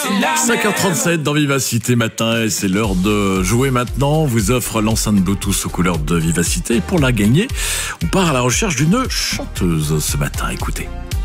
5h37 dans Vivacité Matin et c'est l'heure de jouer maintenant. On vous offre l'enceinte Bluetooth aux couleurs de Vivacité et pour la gagner, on part à la recherche d'une chanteuse ce matin. Écoutez.